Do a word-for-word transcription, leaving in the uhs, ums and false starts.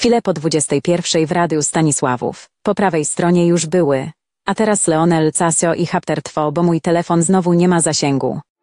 Chwilę po dwudziestej pierwszej w Radiu Stanisławów. Po prawej stronie już były. A teraz Leonel Casio i Hapter Two, bo mój telefon znowu nie ma zasięgu.